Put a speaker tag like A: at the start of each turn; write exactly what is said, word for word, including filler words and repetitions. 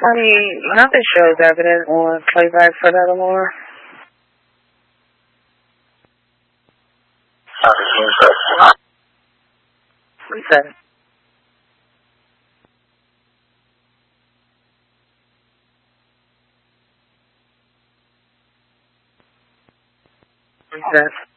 A: I mean, nothing shows evidence on playback for that anymore. What's that? What's that?